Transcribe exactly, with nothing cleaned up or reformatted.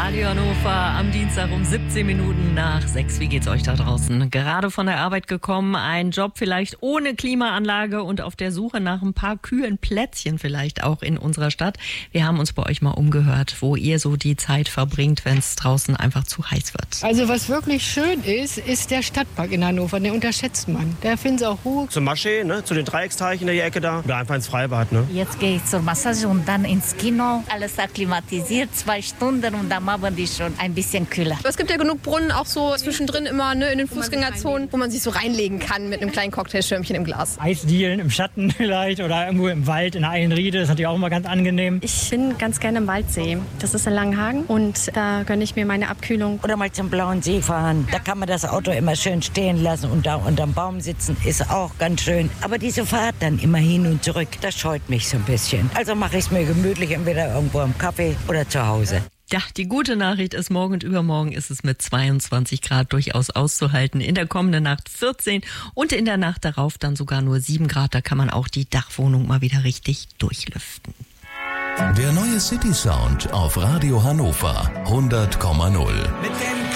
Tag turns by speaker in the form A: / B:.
A: Radio Hannover am Dienstag um siebzehn Minuten nach sechs. Wie geht's euch da draußen? Gerade von der Arbeit gekommen, ein Job vielleicht ohne Klimaanlage und auf der Suche nach ein paar kühlen Plätzchen vielleicht auch in unserer Stadt. Wir haben uns bei euch mal umgehört, wo ihr so die Zeit verbringt, wenn es draußen einfach zu heiß wird.
B: Also was wirklich schön ist, ist der Stadtpark in Hannover. Den unterschätzt man. Da finden Sie auch Ruhe.
C: Zum Maschee, ne? Zu den Dreiecksteichen in der Ecke da. Oder einfach ins Freibad. Ne?
D: Jetzt gehe ich zur Massage und dann ins Kino. Alles akklimatisiert, zwei Stunden und dann machen die schon ein bisschen kühler.
E: Es gibt ja genug Brunnen, auch so zwischendrin immer ne, in den Fußgängerzonen, wo man sich so reinlegen kann mit einem kleinen Cocktailschirmchen im Glas.
F: Eisdielen im Schatten vielleicht oder irgendwo im Wald in der Eilenriede, das ist natürlich auch immer ganz angenehm.
G: Ich bin ganz gerne im Waldsee. Das ist in Langenhagen und da gönne ich mir meine Abkühlung.
H: Oder mal zum Blauen See fahren. Da kann man das Auto immer schön stehen lassen und da unterm Baum sitzen ist auch ganz schön. Aber diese Fahrt dann immer hin und zurück, das scheut mich so ein bisschen. Also mache ich es mir gemütlich, entweder irgendwo am Kaffee oder zu Hause.
A: Ja, die gute Nachricht ist, morgen und übermorgen ist es mit zweiundzwanzig Grad durchaus auszuhalten. In der kommenden Nacht vierzehn und in der Nacht darauf dann sogar nur sieben Grad. Da kann man auch die Dachwohnung mal wieder richtig durchlüften.
I: Der neue City Sound auf Radio Hannover hundert Komma null.